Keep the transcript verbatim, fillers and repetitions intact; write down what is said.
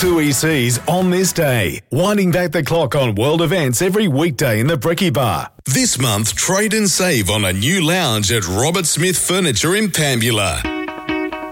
two E Cs on this day, winding back the clock on world events every weekday in the Brekkie Bar. This month, trade and save on a new lounge at Robert Smith Furniture in Pambula.